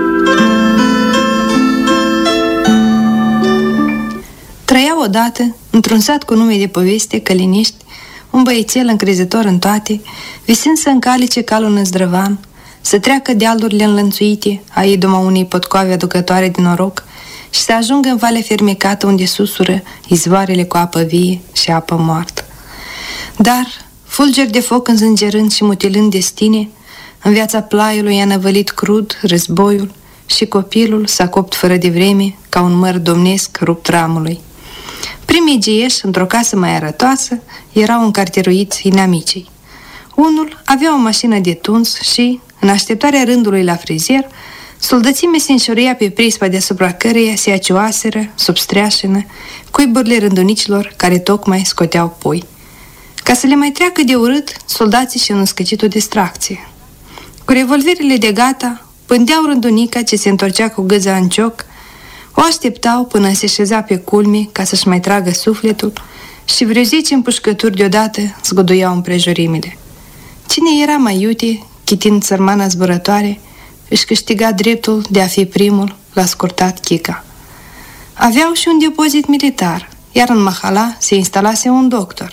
Trăia odată, într-un sat cu nume de poveste, Căliniști, un băiețel încrezător în toate, visând să încalice calul năzdrăvan, să treacă dealurile înlănțuite, a idoma unei potcoave aducătoare de noroc, și să ajungă în valea fermecată unde susură izvoarele cu apă vie și apă moartă. Dar, fulgeri de foc înzângerând și mutilând destine, în viața plaiului i-a năvălit crud războiul și copilul s-a copt fără de vreme ca un măr domnesc rupt ramului. Primii gieși, într-o casă mai arătoasă, erau încarteruiți inamicii. Unul avea o mașină de tuns și, în așteptarea rândului la frizier, soldățime se înșuria pe prispa deasupra căreia se acioaseră, sub streașină, cuiburile rândunicilor care tocmai scoteau pui. Ca să le mai treacă de urât, soldații și-au născăcit o distracție. Cu revolverile de gata, pândeau rândunica ce se întorcea cu gâza în cioc, o așteptau până se șezea pe culme ca să-și mai tragă sufletul și vreo zece împușcături deodată zguduiau împrejurimile. Cine era mai iute, chitind țărmana zburătoare, își câștiga dreptul de a fi primul la scurtat chica. Aveau și un depozit militar, iar în mahala se instalase un doctor.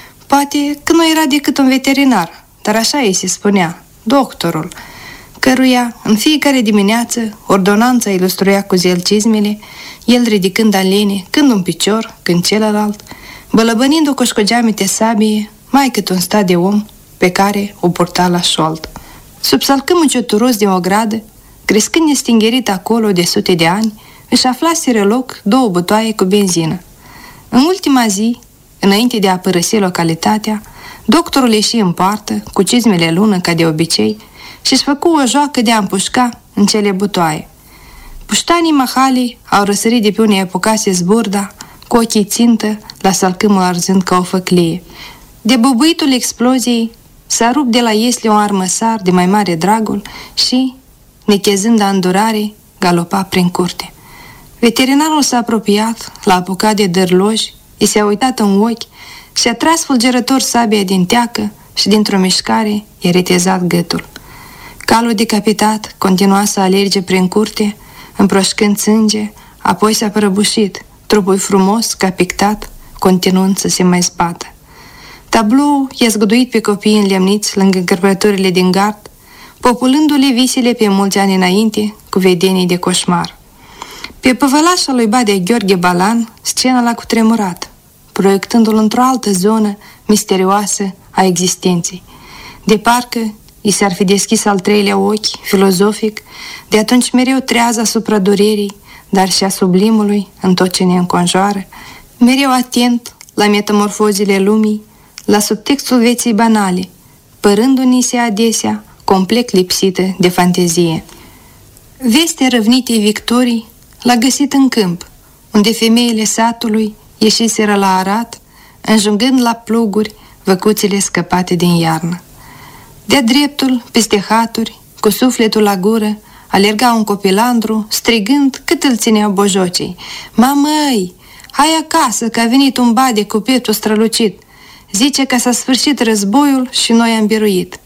Poate că nu era decât un veterinar, dar așa îi se spunea, doctorul, căruia, în fiecare dimineață, ordonanța ilustruia cu zel cizmele, el ridicând alene, când un picior, când celălalt, bălăbănind-o cu școgeamite sabie, mai cât un stat de om pe care o purta la șold. Sub salcâmul cioturos de o gradă, crescând nestingerit acolo de sute de ani, își aflaseră loc două butoaie cu benzină. În ultima zi, înainte de a părăsi localitatea, doctorul ieși în poartă, cu cizmele lună ca de obicei, și-și făcu o joacă de a împușca în cele butoaie. Puștanii mahalii au răsărit de pe unei apucase zburda, cu ochii țintă, la salcâmul arzând ca o făclie. De bubuitul exploziei, s-a rupt de la iesle un armăsar de mai mare dragul și, nechezând a îndurare, galopa prin curte. Veterinarul s-a apropiat, l-a apucat de dărloji, i s-a uitat în ochi și a tras fulgerător sabia din teacă și dintr-o mișcare i-a retezat gâtul. Calul decapitat continua să alerge prin curte, împroșcând sânge, apoi s-a prăbușit, trupul frumos, ca pictat, continuând să se mai zbată. Tabloul i-a zguduit pe copiii înlemniți lângă încărpăturile din gard, populându-le visele pe mulți ani înainte cu vedenii de coșmar. Pe păvălașa lui Badea Gheorghe Balan, scena l-a cutremurat, proiectându-l într-o altă zonă misterioasă a existenței. De parcă i s-ar fi deschis al treilea ochi, filozofic, de atunci mereu treaz asupra durerii, dar și a sublimului în tot ce ne înconjoară, mereu atent la metamorfozile lumii, la subtextul vieții banale, părându-ni se adesea complet lipsită de fantezie. Vestea răvnitei victorii l-a găsit în câmp, unde femeile satului ieșiseră la arat, înjungând la pluguri văcuțele scăpate din iarnă. De-a dreptul, peste haturi, cu sufletul la gură, alerga un copilandru, strigând cât îl țineau bojocii. Mamăi, hai acasă, că a venit un bade cu pietul strălucit. Zice că s-a sfârșit războiul și noi am biruit.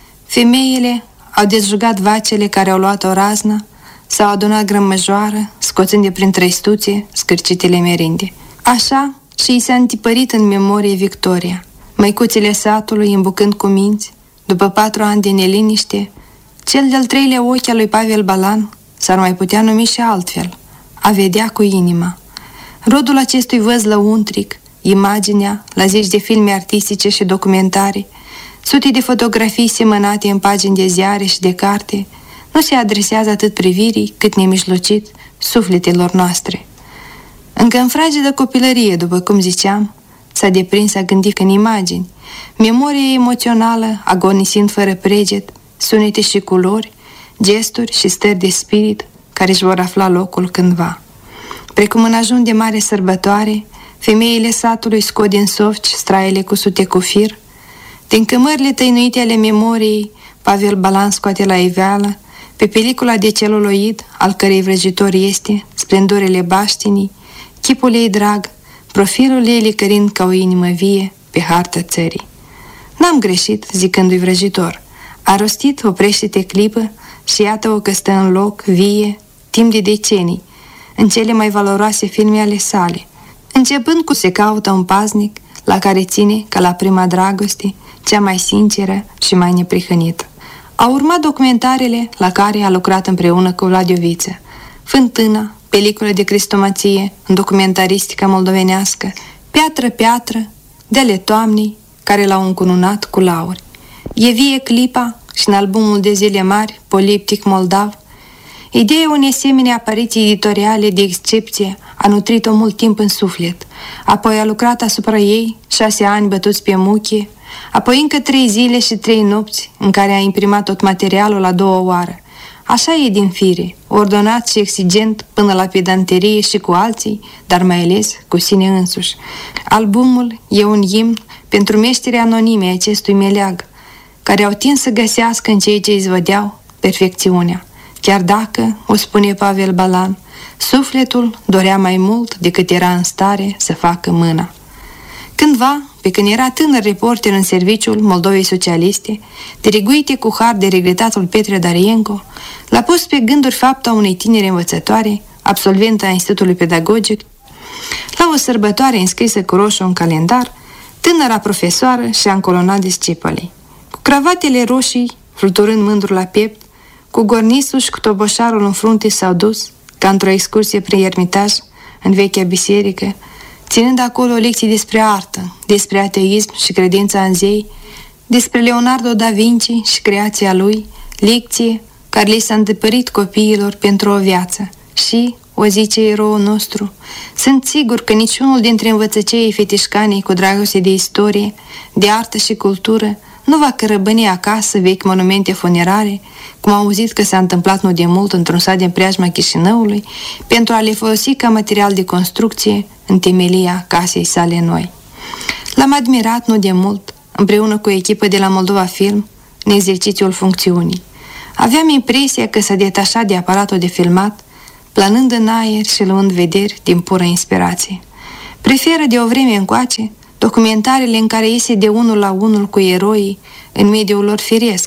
Femeile au dezjugat vacele care au luat o raznă, s-au adunat grămăjoară, scoțând de prin trăistuțe scârcitele merinde. Așa și i s-a întipărit în memorie victoria. Măicuțele satului îmbucând cu minți, după patru ani de neliniște, cel de-al treilea ochi al lui Pavel Balan s-ar mai putea numi și altfel, a vedea cu inima. Rodul acestui văz lăuntric, imaginea la zeci de filme artistice și documentare, sute de fotografii semănate în pagini de ziare și de carte, nu se adresează atât privirii cât nemijlocit sufletelor noastre. Încă în fragedă copilărie, după cum ziceam, s-a deprins a gândi în imagini, memoria emoțională agonisind fără preget, sunete și culori, gesturi și stări de spirit care își vor afla locul cândva. Precum în ajun de mare sărbătoare, femeile satului scot din sofci straiele cusute cu fir, din cămările tăinuite ale memoriei, Pavel Balan scoate la iveală, pe pelicula de celuloid, al cărei vrăjitor este, splendorile baștinii, chipul ei drag, profilul ei licărind ca o inimă vie pe harta țării. N-am greșit, zicându-i vrăjitor. A rostit, oprește-te clipă și iată-o că stă în loc, vie, timp de decenii, în cele mai valoroase filme ale sale, începând cu Se caută un paznic, la care ține, ca la prima dragoste, cea mai sinceră și mai neprihănită. Au urmat documentarele la care a lucrat împreună cu Vlad Ioviță, Fântâna, peliculă de cristomație în documentaristica moldovenească, Piatră, piatră, de-ale toamnei, care l-au încununat cu lauri. E vie clipa și în albumul de zile mari, Poliptic Moldav. Ideea unei asemenea apariții editoriale de excepție a nutrit-o mult timp în suflet, apoi a lucrat asupra ei șase ani bătuți pe muchie, apoi încă trei zile și trei nopți în care a imprimat tot materialul a doua oară. Așa e din fire, ordonat și exigent până la pedanterie și cu alții, dar mai ales cu sine însuși. Albumul e un imn pentru meșterii anonime acestui meleag, care au tins să găsească în ceea ce izvădeau perfecțiunea. Chiar dacă, o spune Pavel Balan, sufletul dorea mai mult decât era în stare să facă mâna. Cândva, pe când era tânăr reporter în serviciul Moldovei Socialiste, diriguite cu har de regretatul Petre Darienko, l-a pus pe gânduri fapta unei tinere învățătoare, absolventă a Institutului Pedagogic. La o sărbătoare înscrisă cu roșu în calendar, tânăra profesoară și-a încolonat discipolii. Cu cravatele roșii, fluturând mândru la piept, cu gornisul și cu toboșarul în frunte s-au dus, ca într-o excursie prin Ermitaj, în vechea biserică, ținând acolo lecții despre artă, despre ateism și credința în zei, despre Leonardo da Vinci și creația lui, lecție care li s-a îndepărit copiilor pentru o viață. Și, o zice eroul nostru, sunt sigur că niciunul dintre învățăceii fetișcanii cu dragoste de istorie, de artă și cultură, nu va cărăbăni acasă vechi monumente funerare, cum am auzit că s-a întâmplat nu de mult într-un sat din preajma Chișinăului, pentru a le folosi ca material de construcție în temelia casei sale noi. L-am admirat nu de mult, împreună cu o echipă de la Moldova Film, în exercițiul funcțiunii. Aveam impresia că s-a detașat de aparatul de filmat, planând în aer și luând vederi din pură inspirație. Preferă de o vreme încoace documentarele în care iese de unul la unul cu eroii în mediul lor firesc,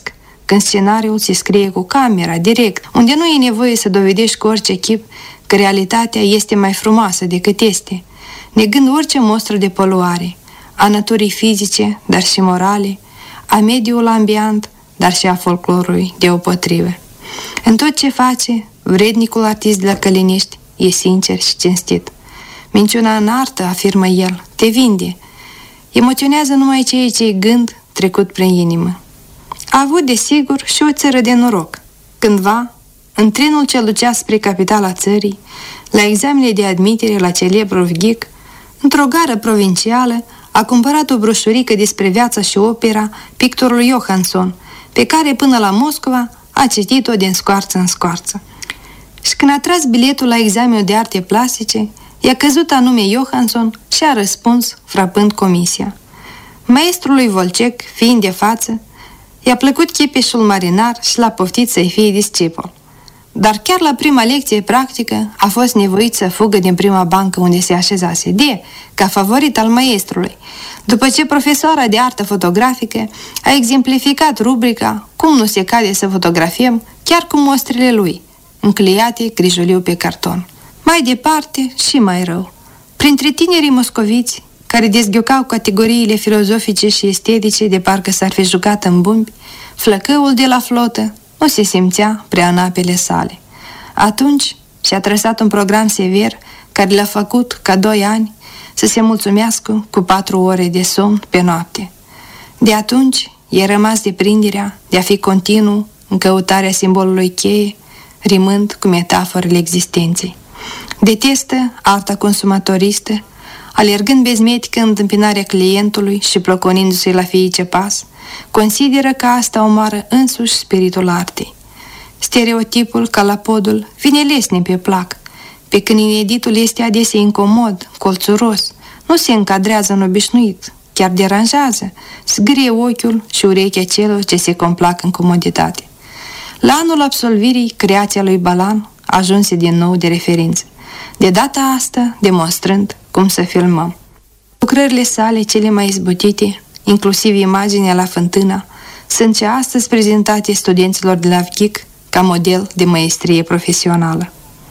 când scenariul se scrie cu camera, direct, unde nu e nevoie să dovedești cu orice chip că realitatea este mai frumoasă decât este, negând orice mostră de poluare, a naturii fizice, dar și morale, a mediului ambiant, dar și a folclorului deopotrivă. În tot ce face, vrednicul artist de la Călinești e sincer și cinstit. Minciuna în artă, afirmă el, te vinde. Emoționează numai ceea ce e gând trecut prin inimă. A avut, desigur, și o țără de noroc. Cândva, în trenul ce ducea spre capitala țării, la examenele de admitere la celebrul Vghic, într-o gară provincială, a cumpărat o broșurică despre viața și opera pictorului Johansson, pe care până la Moscova a citit-o din scoarță în scoarță. Și când a tras biletul la examenul de arte plastice, i-a căzut anume Johansson și a răspuns, frapând comisia. Maestrului Volcec, fiind de față, i-a plăcut chepeșul marinar și l-a poftit să-i fie discipol. Dar chiar la prima lecție practică a fost nevoit să fugă din prima bancă unde se așezase, de, ca favorit al maestrului, după ce profesoara de artă fotografică a exemplificat rubrica Cum nu se cade să fotografiem, chiar cu mostrele lui, încleiate grijuliu pe carton. Mai departe și mai rău. Printre tinerii moscoviți, care dezghiocau categoriile filozofice și estetice de parcă s-ar fi jucat în bumbi, flăcăul de la flotă nu se simțea prea în apele sale. Atunci și-a trăsat un program sever care l-a făcut, ca doi ani, să se mulțumească cu patru ore de somn pe noapte. De atunci i-a rămas deprinderea de a fi continuu în căutarea simbolului cheie, rimând cu metaforele existenței. Detestă arta consumatoristă, alergând bezmetic în întâmpinarea clientului și ploconindu-se la fiice pas, consideră că asta omoară însuși spiritul artei. Stereotipul, ca la podul, vine lesne pe plac, pe când ineditul este adesea incomod, colțuros, nu se încadrează în obișnuit, chiar deranjează, zgârie ochiul și urechea celor ce se complac în comoditate. La anul absolvirii, creația lui Balan ajunse din nou de referință, de data asta demonstrând cum să filmăm. Lucrările sale cele mai izbutite, inclusiv imaginea la fântâna, sunt ce astăzi prezentate studenților de la Vghic ca model de măestrie profesională.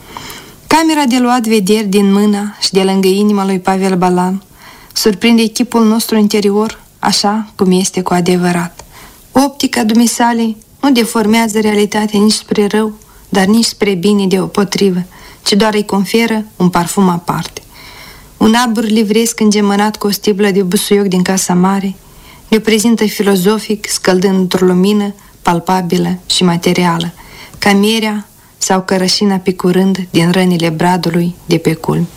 Camera de luat vederi din mâna și de lângă inima lui Pavel Balan surprinde echipul nostru interior așa cum este cu adevărat. Optica dumisale nu deformează realitatea nici spre rău, dar nici spre bine deopotrivă, ci doar îi conferă un parfum aparte. Un arbor livresc îngemănat cu o stiblă de busuioc din casa mare ne prezintă filozofic, scăldând într-o lumină palpabilă și materială, ca mierea sau cărășina picurând din rănile bradului de pe culmi.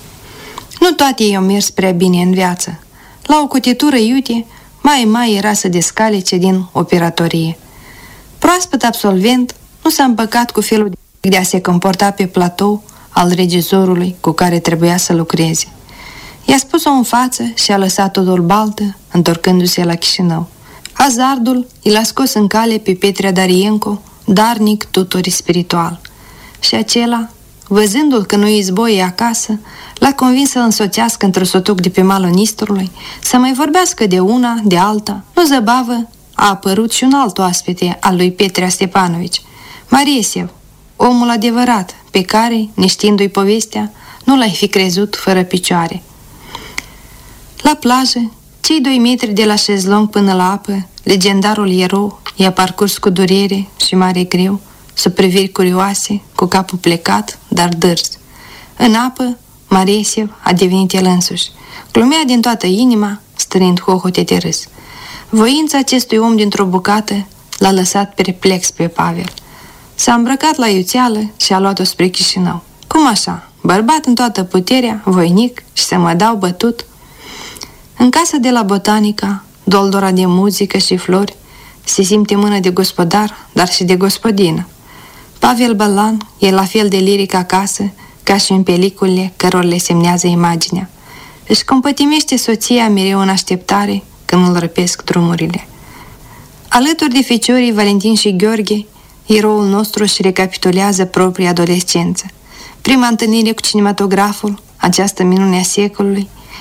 Nu toate i-au mers prea bine în viață. La o cutitură iute, mai mai era să descalece din operatorie. Proaspăt absolvent, nu s-a împăcat cu felul de a se comporta pe platou al regizorului cu care trebuia să lucreze. I-a spus-o în față și a lăsat totul baltă, întorcându-se la Chișinău. Hazardul i l-a scos în cale pe Petrea Darienco, darnic tutor spiritual. Și acela, văzându-l că nu-i izboie acasă, l-a convins să-l însoțească într-o sotuc de pe malul Nistrului, să mai vorbească de una, de alta. Nu zăbavă, a apărut și un alt oaspete al lui Petrea Stepanovici, Mariesev, omul adevărat, pe care, neștiindu-i povestea, nu l-ai fi crezut fără picioare. La plajă, cei doi metri de la șezlong până la apă, legendarul erou i-a parcurs cu durere și mare greu, sub priviri curioase, cu capul plecat, dar dârs. În apă, Mariesev a devenit el însuși. Glumea din toată inima, strânind hohote de râs. Voința acestui om dintr-o bucată l-a lăsat perplex pe Pavel. S-a îmbrăcat la iuțeală și a luat-o spre Chișinău. Cum așa? Bărbat în toată puterea, voinic și să mă dau bătut? În casa de la Botanica, doldora de muzică și flori, se simte mână de gospodar, dar și de gospodină. Pavel Balan e la fel de liric acasă ca și în peliculele căror le semnează imaginea. Își compătimește soția mereu în așteptare când îl răpesc drumurile. Alături de feciorii Valentin și Gheorghe, eroul nostru își recapitulează propria adolescență. Prima întâlnire cu cinematograful, această minune a secolului,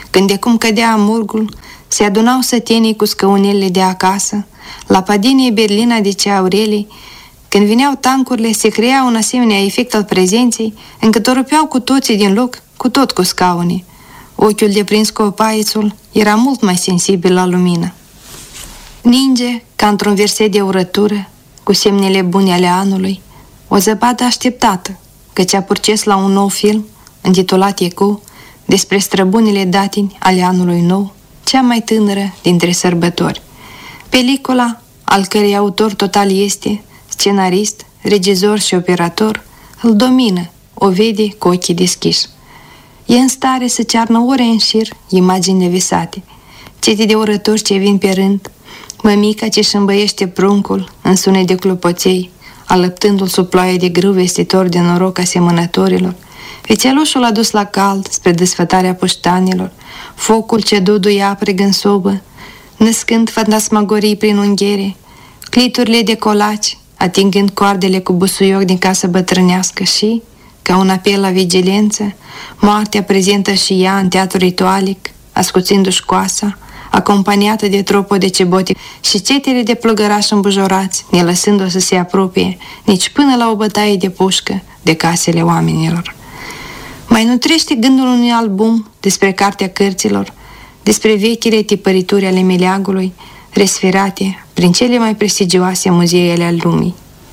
când de cum cădea amurgul, se adunau sătenii cu scăunelele de acasă, la Padinie Berlina de cea Aurelii, când vineau tancurile, se crea un asemenea efect al prezenței, încât o rupeau cu toții din loc, cu tot cu scaune. Ochiul de prins cu opaițul era mult mai sensibil la lumină. Ninge, ca într-un verset de urătură, cu semnele bune ale anului, o zăpadă așteptată, căci a purces la un nou film, intitulat Ecu, despre străbunile datini ale anului nou, cea mai tânără dintre sărbători. Pelicula, al cărei autor total este scenarist, regizor și operator, îl domină, o vede cu ochii deschiși. E în stare să cearnă ore în șir imagini nevisate, cete de urători ce vin pe rând, mămica ce își îmbăiește pruncul în sunet de clopoței, alăptându-l sub ploaie de grâu vestitor de noroc asemănătorilor, vițelușul adus la cald spre desfătarea puștanilor, focul ce duduia aprig în sobă, născând fantasmagorii prin unghiere, cliturile de colaci, atingând coardele cu busuioc din casă bătrânească și, ca un apel la vigilență, moartea prezentă și ea în teatru ritualic, ascuțindu-și coasa, acompaniată de tropă de cebote și cetele de plăgărași îmbujorați, ne lăsându-o să se apropie, nici până la o bătaie de pușcă de casele oamenilor. Mai nutrește gândul unui album despre cartea cărților, despre vechile tipărituri ale meleagului, resferate prin cele mai prestigioase muzee ale lumii.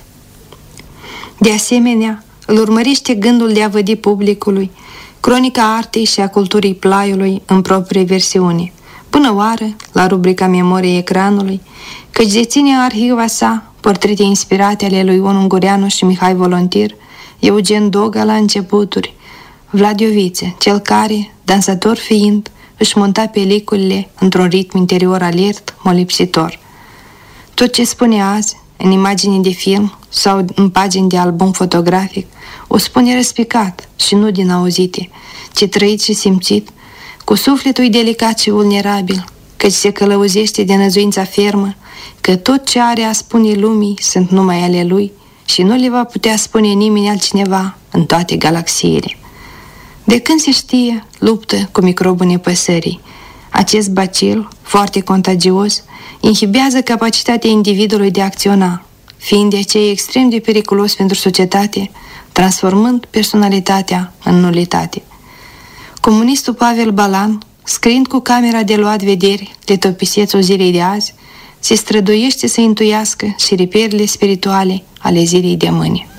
De asemenea, îl urmărește gândul de a vădi publicului cronica artei și a culturii plaiului în proprie versiune, până oară la rubrica Memoriei ecranului, căci deține în arhiva sa portrete inspirate ale lui Ion Ungureanu și Mihai Volontir, Eugen Doga la începuturi, Vlad Ioviță, cel care, dansator fiind, își monta peliculele într-un ritm interior alert, molipsitor. Tot ce spune azi, în imagini de film sau în pagini de album fotografic, o spune răspicat și nu din auzite, ci trăit și simțit, cu sufletul delicat și vulnerabil, căci se călăuzește de năzuința fermă că tot ce are a spune lumii sunt numai ale lui și nu le va putea spune nimeni altcineva în toate galaxiile. De când se știe, luptă cu microbul nepăsării. Acest bacil, foarte contagios, inhibează capacitatea individului de a acționa, fiind de aceea extrem de periculos pentru societate, transformând personalitatea în nulitate. Comunistul Pavel Balan, scriind cu camera de luat vederi letopisețul zilei de azi, se străduiește să intuiască și reperile spirituale ale zilei de mâine.